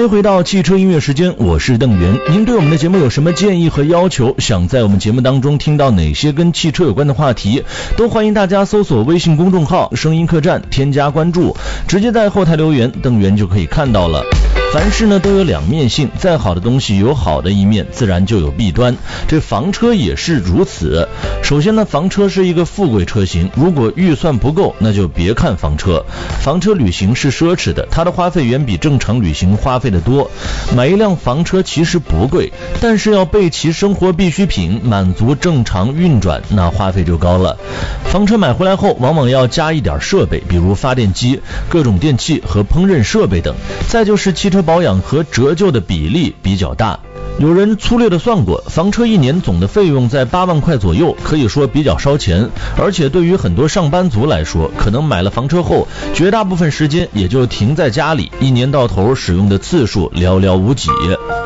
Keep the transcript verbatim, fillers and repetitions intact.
欢迎回到汽车音乐时间，我是邓源。您对我们的节目有什么建议和要求，想在我们节目当中听到哪些跟汽车有关的话题，都欢迎大家搜索微信公众号声音客栈，添加关注，直接在后台留言，邓源就可以看到了。凡事呢都有两面性，再好的东西有好的一面，自然就有弊端，这房车也是如此。首先呢，房车是一个富贵车型，如果预算不够，那就别看房车。房车旅行是奢侈的，它的花费远比正常旅行花费的多。买一辆房车其实不贵，但是要备齐生活必需品，满足正常运转，那花费就高了。房车买回来后，往往要加一点设备，比如发电机、各种电器和烹饪设备等。再就是汽车保养和折旧的比例比较大。有人粗略的算过，房车一年总的费用在八万块左右，可以说比较烧钱。而且对于很多上班族来说，可能买了房车后，绝大部分时间也就停在家里，一年到头使用的次数寥寥无几。